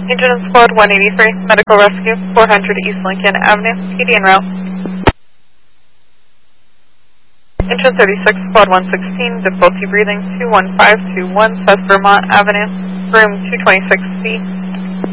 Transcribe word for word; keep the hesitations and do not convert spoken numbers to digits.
Engine Squad one eighty-three, Medical Rescue, four hundred East Lincoln Avenue, P D en route. Engine thirty-six, Squad one sixteen, difficulty breathing, two one five two one, South Vermont Avenue, room two twenty-six C.